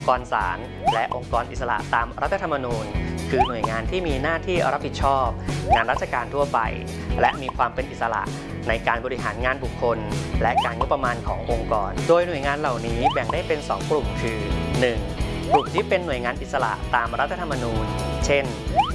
องค์กรศาลและองค์กรอิสระตามรัฐธรรมนูญคือหน่วยงานที่มีหน้าที่รับผิดชอบงานราชการทั่วไปและมีความเป็นอิสระในการบริหารงานบุคคลและการงบประมาณขององค์กรโดยหน่วยงานเหล่านี้แบ่งได้เป็น2กลุ่มคือ 1. กลุ่มที่เป็นหน่วยงานอิสระตามรัฐธรรมนูญเช่น